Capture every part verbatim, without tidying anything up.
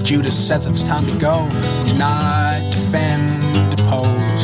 Judas says it's time to go. Not defend, oppose.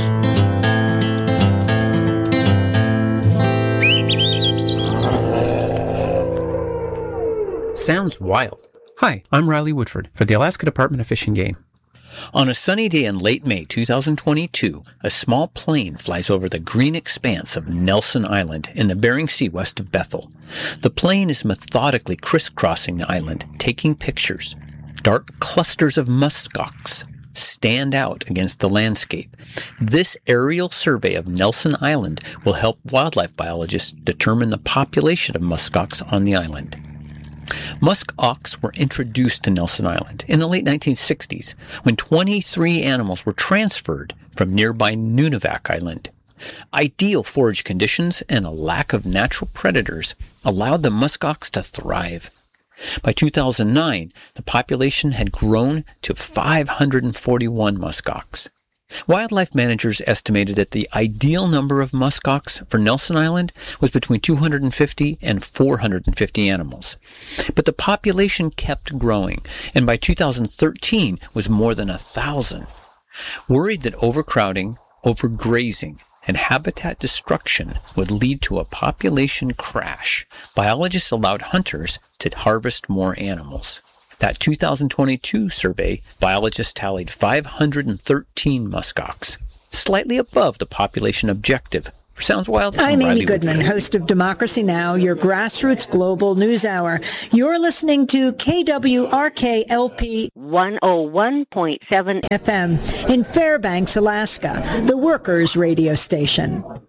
Sounds wild. Hi, I'm Riley Woodford for the Alaska Department of Fish and Game. On a sunny day in late May two thousand twenty-two, a small plane flies over the green expanse of Nelson Island in the Bering Sea west of Bethel. The plane is methodically crisscrossing the island, taking pictures. Dark clusters of muskox stand out against the landscape. This aerial survey of Nelson Island will help wildlife biologists determine the population of muskox on the island. Musk ox were introduced to Nelson Island in the late nineteen sixties when twenty-three animals were transferred from nearby Nunivak Island. Ideal forage conditions and a lack of natural predators allowed the musk ox to thrive. By two thousand nine, the population had grown to five hundred forty-one musk ox. Wildlife managers estimated that the ideal number of muskox for Nelson Island was between two hundred fifty and four hundred fifty animals. But the population kept growing, and by two thousand thirteen was more than a thousand. Worried that overcrowding, overgrazing, and habitat destruction would lead to a population crash, biologists allowed hunters to harvest more animals. That two thousand twenty-two survey, biologists tallied five hundred thirteen muskox, slightly above the population objective. Sounds wild. I'm Amy Goodman, host of Democracy Now!, your grassroots global news hour. You're listening to K W R K L P one oh one point seven F M in Fairbanks, Alaska, the workers' radio station.